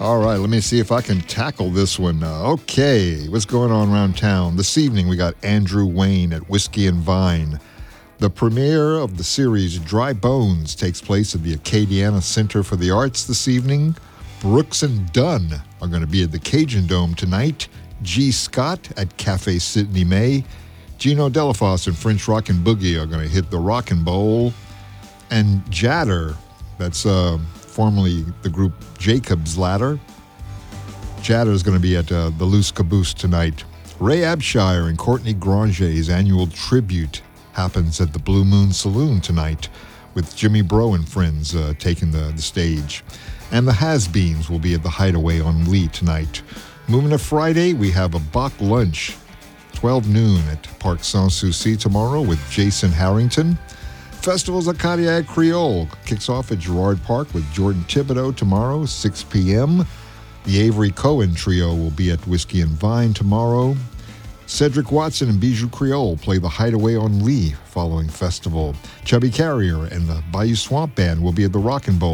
All right, let me see if I can tackle this one. Okay, what's going on around town? This evening we got Andrew Wayne at Whiskey and Vine. The premiere of the series Dry Bones takes place at the Acadiana Center for the Arts this evening. Brooks and Dunn are going to be at the Cajun Dome tonight. G. Scott at Cafe Sydney May. Gino Delafosse and French Rockin' Boogie are going to hit the Rockin' Bowl. And Jadder, that's formerly the group Jacob's Ladder. Jadder is going to be at the Loose Caboose tonight. Ray Abshire and Courtney Granger's annual tribute happens at the Blue Moon Saloon tonight, with Jimmy Bro and friends taking the stage. And the Has-Beens will be at the Hideaway on Lee tonight. Moving to Friday, we have a Bach lunch, 12 noon at Parc Sans-Souci tomorrow with Jason Harrington. Festivals at Cardiac Creole kicks off at Girard Park with Jordan Thibodeau tomorrow, 6 p.m. The Avery Cohen Trio will be at Whiskey and Vine tomorrow. Cedric Watson and Bijou Creole play the Hideaway on Lee following festival. Chubby Carrier and the Bayou Swamp Band will be at the Rockin' Bowl